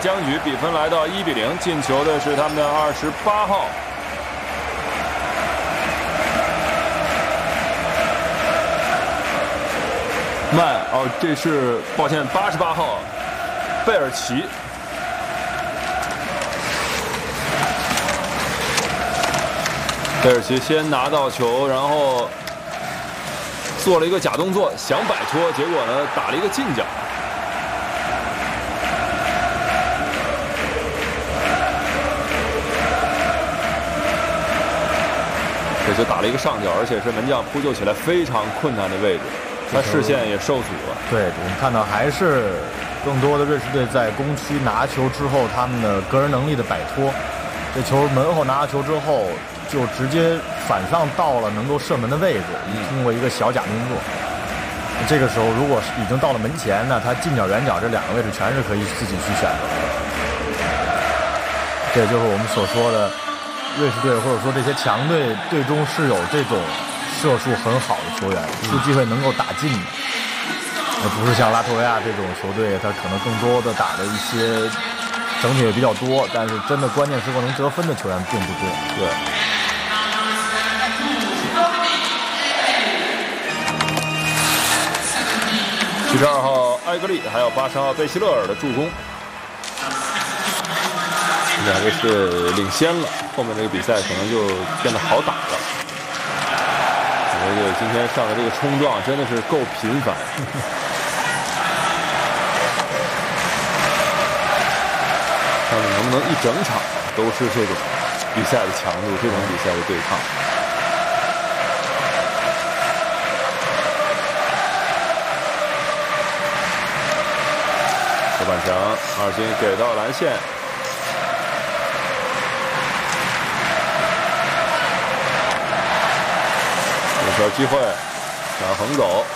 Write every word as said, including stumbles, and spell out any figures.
僵局，比分来到一比零。进球的是他们的二十八号。曼哦，这是抱歉，八十八号贝尔奇。贝尔奇先拿到球，然后做了一个假动作，想摆脱，结果呢打了一个近角。这就打了一个上角，而且是门将扑救起来非常困难的位置，他视线也受阻了。 对，我们看到还是更多的瑞士队在攻区拿球之后，他们的个人能力的摆脱。这球门后拿到球之后，就直接反上到了能够射门的位置，通过一个小假动作。这个时候，如果是已经到了门前，那他近角、远角这两个位置全是可以自己去选择的。这就是我们所说的。瑞士队或者说这些强队队中是有这种射术很好的球员，出机会能够打进的，而不是像拉脱维亚这种球队，他可能更多的打的一些整体也比较多，但是真的关键时刻能得分的球员并不多。 对。七十二号埃格利还有八十号贝希勒尔的助攻。两个是领先了，后面这个比赛可能就变得好打了。我觉得今天上的这个冲撞真的是够频繁。看看能不能一整场都是这种比赛的强度，这种比赛的对抗。后半场，阿尔金给到蓝线。有机会，想横走，